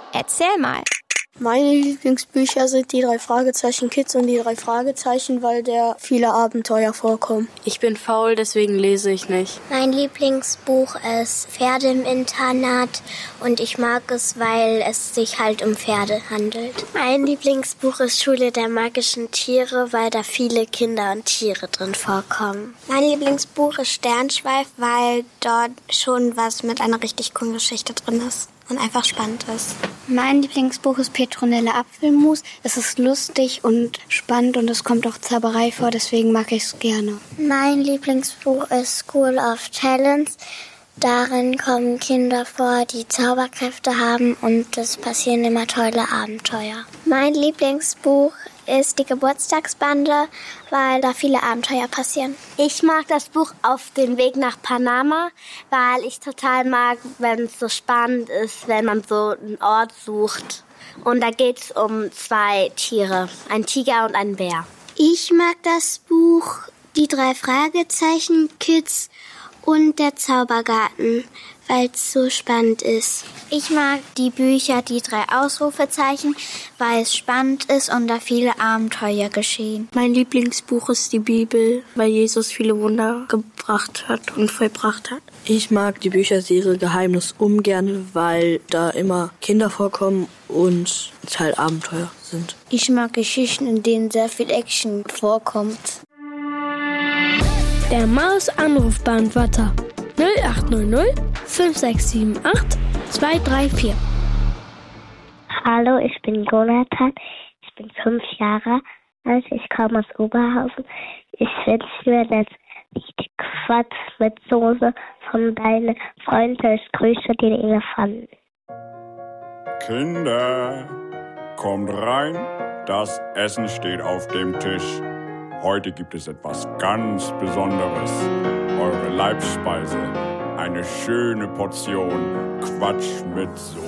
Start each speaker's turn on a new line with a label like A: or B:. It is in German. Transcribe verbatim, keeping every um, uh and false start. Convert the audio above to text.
A: Erzähl mal.
B: Meine Lieblingsbücher sind die drei Fragezeichen Kids und die drei Fragezeichen, weil der viele Abenteuer vorkommen.
C: Ich bin faul, deswegen lese ich nicht.
D: Mein Lieblingsbuch ist Pferde im Internat und ich mag es, weil es sich halt um Pferde handelt. Mein Lieblingsbuch ist Schule der magischen Tiere, weil da viele Kinder und Tiere drin vorkommen. Mein Lieblingsbuch ist Sternschweif, weil dort schon was mit einer richtig coolen Geschichte drin ist und einfach spannend ist.
E: Mein Lieblingsbuch ist Petronelle Apfelmus. Es ist lustig und spannend und es kommt auch Zauberei vor, deswegen mag ich es gerne.
D: Mein Lieblingsbuch ist School of Talents. Darin kommen Kinder vor, die Zauberkräfte haben und es passieren immer tolle Abenteuer. Mein Lieblingsbuch ist die Geburtstagsbande, weil da viele Abenteuer passieren. Ich mag das Buch Auf dem Weg nach Panama, weil ich total mag, wenn es so spannend ist, wenn man so einen Ort sucht. Und da geht es um zwei Tiere, ein Tiger und ein Bär. Ich mag das Buch Die drei Fragezeichen Kids und der Zaubergarten, weil es so spannend ist. Ich mag die Bücher Die drei Ausrufezeichen, weil es spannend ist und da viele Abenteuer geschehen.
C: Mein Lieblingsbuch ist die Bibel, weil Jesus viele Wunder gebracht hat und vollbracht hat. Ich mag die Bücherserie Geheimnis ungern, weil da immer Kinder vorkommen und es halt Abenteuer sind.
E: Ich mag Geschichten, in denen sehr viel Action vorkommt.
F: Der Maus-Anrufbeantworter null acht null null fünf sechs sieben acht zwei drei vier.
D: Hallo, ich bin Jonathan. Ich bin fünf Jahre alt. Ich komme aus Oberhausen. Ich wünsche mir das Lied Quatsch mit Soße von deinen Freunden. Ich grüße den Elefanten.
G: Kinder, kommt rein. Das Essen steht auf dem Tisch. Heute gibt es etwas ganz Besonderes. Eure Leibspeise. Eine schöne Portion Quatsch mit Soße.